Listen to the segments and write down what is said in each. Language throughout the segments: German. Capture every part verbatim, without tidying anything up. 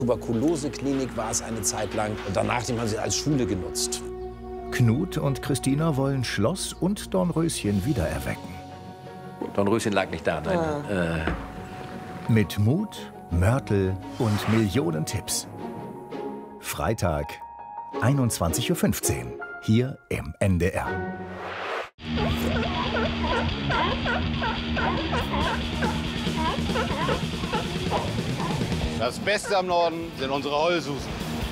Tuberkuloseklinik war es eine Zeit lang. Und danach haben sie als Schule genutzt. Knut und Christina wollen Schloss und Dornröschen wiedererwecken. Dornröschen lag nicht da, nein. Ah. Äh. Mit Mut, Mörtel und Millionen Tipps. Freitag, einundzwanzig Uhr fünfzehn, hier im N D R. Das Beste am Norden sind unsere Heulsusen.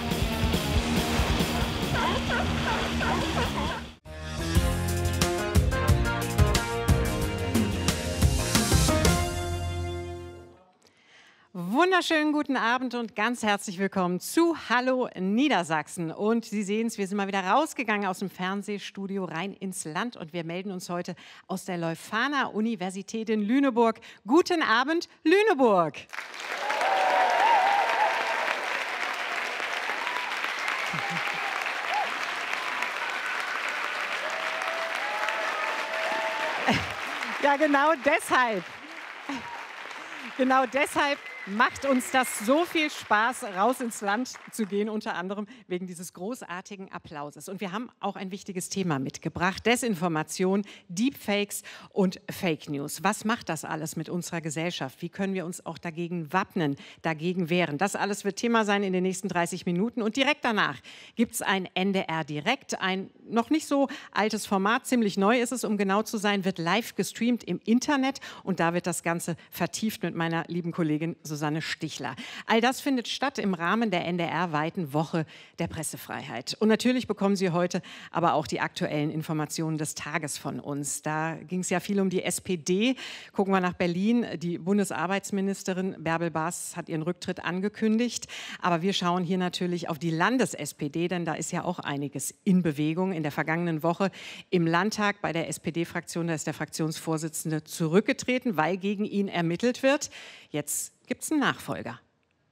Wunderschönen guten Abend und ganz herzlich willkommen zu Hallo Niedersachsen. Und Sie sehen es, wir sind mal wieder rausgegangen aus dem Fernsehstudio rein ins Land und wir melden uns heute aus der Leuphana-Universität in Lüneburg. Guten Abend, Lüneburg! Ja, genau deshalb. Genau deshalb macht uns das so viel Spaß, raus ins Land zu gehen, unter anderem wegen dieses großartigen Applauses. Und wir haben auch ein wichtiges Thema mitgebracht: Desinformation, Deepfakes und Fake News. Was macht das alles mit unserer Gesellschaft? Wie können wir uns auch dagegen wappnen, dagegen wehren? Das alles wird Thema sein in den nächsten dreißig Minuten. Und direkt danach gibt es ein N D R Direkt, ein noch nicht so altes Format, ziemlich neu ist es, um genau zu sein, wird live gestreamt im Internet. Und da wird das Ganze vertieft mit meiner lieben Kollegin Susanne Stichler. All das findet statt im Rahmen der N D R-weiten Woche der Pressefreiheit. Und natürlich bekommen Sie heute aber auch die aktuellen Informationen des Tages von uns. Da ging es ja viel um die S P D. Gucken wir nach Berlin. Die Bundesarbeitsministerin Bärbel Baas hat ihren Rücktritt angekündigt. Aber wir schauen hier natürlich auf die Landes-S P D, denn da ist ja auch einiges in Bewegung. In der vergangenen Woche im Landtag bei der S P D-Fraktion, da ist der Fraktionsvorsitzende zurückgetreten, weil gegen ihn ermittelt wird. Jetzt gibt es einen Nachfolger.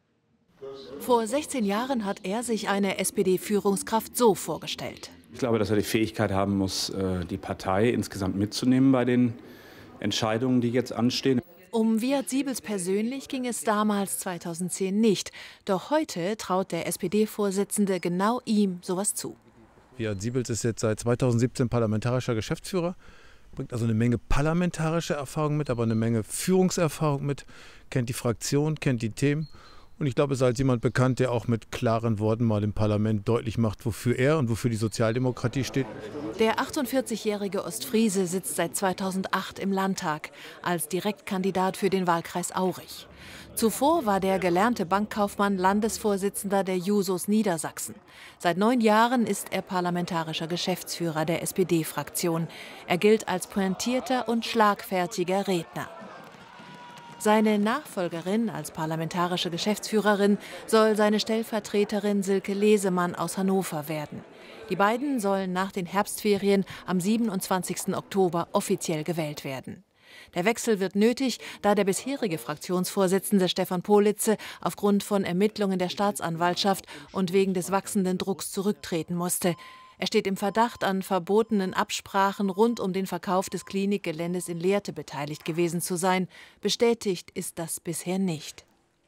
Vor sechzehn Jahren hat er sich eine S P D-Führungskraft so vorgestellt. Ich glaube, dass er die Fähigkeit haben muss, die Partei insgesamt mitzunehmen bei den Entscheidungen, die jetzt anstehen. Um Wiat Siebels persönlich ging es damals zweitausendzehn nicht. Doch heute traut der S P D-Vorsitzende genau ihm sowas zu. Wiat Siebels ist jetzt seit zweitausendsiebzehn parlamentarischer Geschäftsführer, bringt also eine Menge parlamentarische Erfahrung mit, aber eine Menge Führungserfahrung mit, kennt die Fraktion, kennt die Themen. Und ich glaube, es ist als jemand bekannt, der auch mit klaren Worten mal im Parlament deutlich macht, wofür er und wofür die Sozialdemokratie steht. Der achtundvierzigjährige Ostfriese sitzt seit zweitausendacht im Landtag als Direktkandidat für den Wahlkreis Aurich. Zuvor war der gelernte Bankkaufmann Landesvorsitzender der Jusos Niedersachsen. Seit neun Jahren ist er parlamentarischer Geschäftsführer der S P D-Fraktion. Er gilt als pointierter und schlagfertiger Redner. Seine Nachfolgerin als parlamentarische Geschäftsführerin soll seine Stellvertreterin Silke Lesemann aus Hannover werden. Die beiden sollen nach den Herbstferien am siebenundzwanzigsten Oktober offiziell gewählt werden. Der Wechsel wird nötig, da der bisherige Fraktionsvorsitzende Stefan Politze aufgrund von Ermittlungen der Staatsanwaltschaft und wegen des wachsenden Drucks zurücktreten musste. Er steht im Verdacht, an verbotenen Absprachen rund um den Verkauf des Klinikgeländes in Lehrte beteiligt gewesen zu sein. Bestätigt ist das bisher nicht.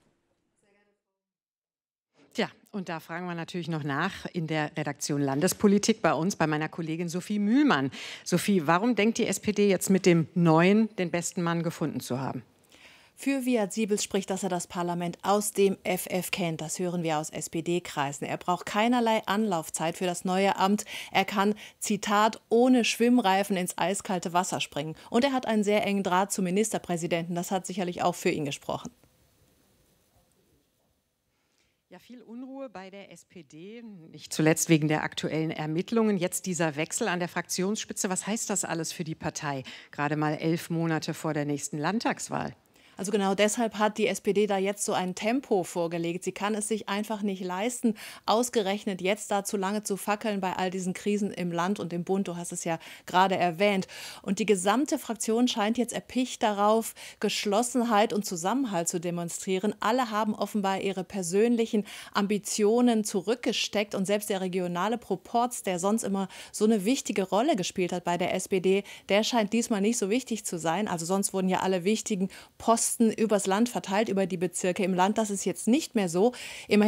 Tja, und da fragen wir natürlich noch nach in der Redaktion Landespolitik bei uns, bei meiner Kollegin Sophie Mühlmann. Sophie, warum denkt die S P D jetzt mit dem Neuen den besten Mann gefunden zu haben? Für Wiat Siebels spricht, dass er das Parlament aus dem F F kennt. Das hören wir aus S P D-Kreisen. Er braucht keinerlei Anlaufzeit für das neue Amt. Er kann, Zitat, ohne Schwimmreifen ins eiskalte Wasser springen. Und er hat einen sehr engen Draht zum Ministerpräsidenten. Das hat sicherlich auch für ihn gesprochen. Ja, viel Unruhe bei der S P D, nicht zuletzt wegen der aktuellen Ermittlungen. Jetzt dieser Wechsel an der Fraktionsspitze. Was heißt das alles für die Partei? Gerade mal elf Monate vor der nächsten Landtagswahl. Also genau deshalb hat die S P D da jetzt so ein Tempo vorgelegt. Sie kann es sich einfach nicht leisten, ausgerechnet jetzt da zu lange zu fackeln bei all diesen Krisen im Land und im Bund. Du hast es ja gerade erwähnt. Und die gesamte Fraktion scheint jetzt erpicht darauf, Geschlossenheit und Zusammenhalt zu demonstrieren. Alle haben offenbar ihre persönlichen Ambitionen zurückgesteckt. Und selbst der regionale Proporz, der sonst immer so eine wichtige Rolle gespielt hat bei der S P D, der scheint diesmal nicht so wichtig zu sein. Also sonst wurden ja alle wichtigen Posten Posten übers Land verteilt, über die Bezirke. Im Land, das ist jetzt nicht mehr so. Immerhin